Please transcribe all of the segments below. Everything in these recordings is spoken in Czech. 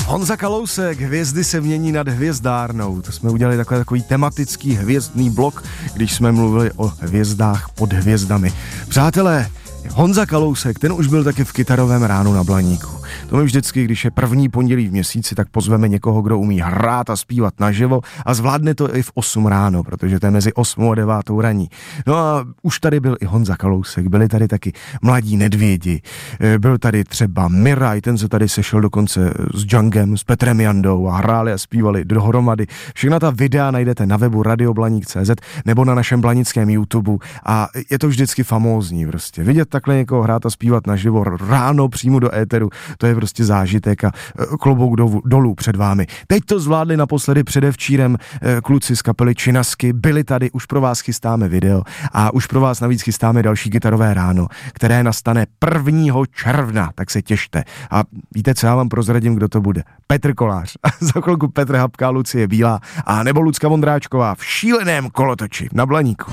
Honza Kalousek, hvězdy se mění nad hvězdárnou. To jsme udělali takový tematický hvězdný blok, když jsme mluvili o hvězdách pod hvězdami. Přátelé, Honza Kalousek, ten už byl taky v Kytarovém ránu na Blaníku. To my vždycky, když je první pondělí v měsíci, tak pozveme někoho, kdo umí hrát a zpívat naživo a zvládne to i v 8 ráno, protože to je mezi 8 a 9 raní. No a už tady byl i Honza Kalousek, byli tady taky Mladí nedvědi, byl tady třeba Miraj, ten se tady sešel dokonce s Jungem, s Petrem Jandou a hráli a zpívali dohromady. Všechna ta videa najdete na webu radioblanik.cz nebo na našem blanickém YouTube a je to vždycky famózní prostě. Vidět takhle někoho hrát a zpívat naživo ráno přímo do éteru, to je prostě zážitek a klobouk dolů před vámi. Teď to zvládli naposledy předevčírem kluci z kapely Činasky, byli tady, už pro vás chystáme video a už pro vás navíc chystáme další Kytarové ráno, které nastane 1. června, tak se těšte. A víte, co já vám prozradím, kdo to bude? Petr Kolář. A za chvilku Petr Habka, Lucie Bílá a nebo Lucka Vondráčková v šíleném kolotoči na Blaníku.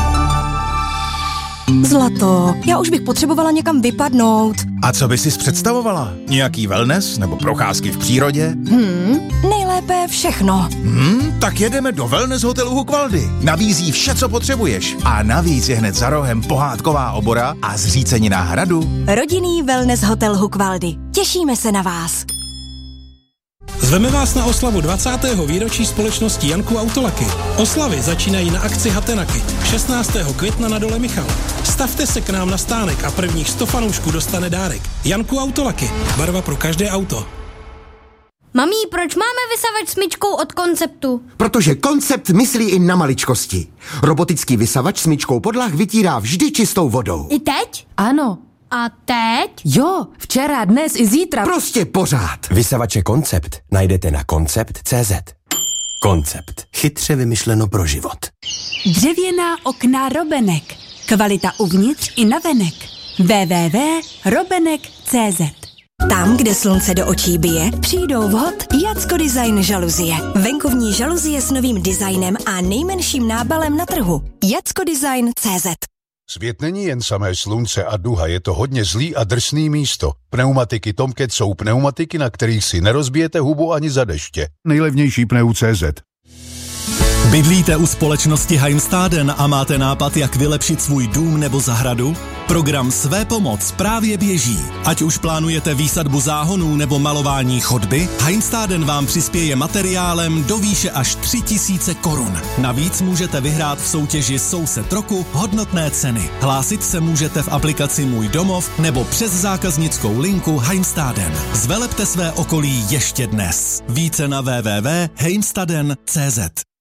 Zlato, já už bych potřebovala někam vypadnout. A co by si představovala? Nějaký wellness nebo procházky v přírodě? Nejlépe všechno. Tak jedeme do wellness hotelu Hukvaldy. Nabízí vše, co potřebuješ. A navíc je hned za rohem pohádková obora a zřícenina hradu. Rodinný wellness hotel Hukvaldy. Těšíme se na vás. Zveme vás na oslavu 20. výročí společnosti Janku Autolaky. Oslavy začínají na akci Hatenaky 16. května na Dole Michal. Stavte se k nám na stánek a prvních 100 fanoušků dostane dárek. Janku Autolaky. Barva pro každé auto. Mami, proč máme vysavač smyčkou od Konceptu? Protože Koncept myslí i na maličkosti. Robotický vysavač smyčkou podlah vytírá vždy čistou vodou. I teď? Ano. A teď? Jo, včera, dnes i zítra. Prostě pořád. Vysavače Koncept najdete na koncept.cz. Koncept. Chytře vymyšleno pro život. Dřevěná okna Robenek. Kvalita uvnitř i navenek. www.robenek.cz. Tam, kde slunce do očí bije, přijdou vhod Jacko Design žaluzie. Venkovní žaluzie s novým designem a nejmenším nábalem na trhu. jackodesign.cz. Svět není jen samé slunce a duha, je to hodně zlý a drsný místo. Pneumatiky Tomcat jsou pneumatiky, na kterých si nerozbijete hubu ani za deště. Nejlevnější pneu.cz. Bydlíte u společnosti Heimstaden a máte nápad, jak vylepšit svůj dům nebo zahradu? Program Své pomoc právě běží. Ať už plánujete výsadbu záhonů nebo malování chodby, Heimstaden vám přispěje materiálem do výše až 3000 korun. Navíc můžete vyhrát v soutěži Soused roku hodnotné ceny. Hlásit se můžete v aplikaci Můj domov nebo přes zákaznickou linku Heimstaden. Zvelepte své okolí ještě dnes. Více na www.heimstaden.cz.